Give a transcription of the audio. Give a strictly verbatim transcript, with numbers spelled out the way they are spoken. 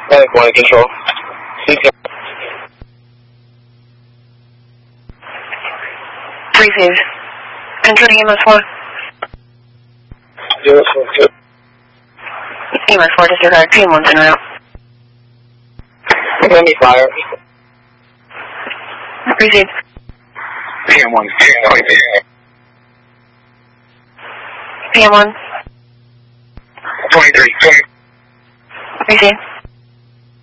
Medic one control. C P R. Received. Controlling E M S four. Zero four two. E M S four disregard. P M one's en route. Enemy fire. Received. P M one. P M one. twenty-three. Received.